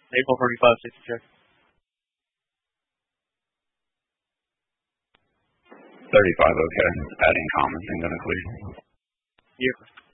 April 35, 60 check. 35, okay. Adding comments and gonna clear. Yeah.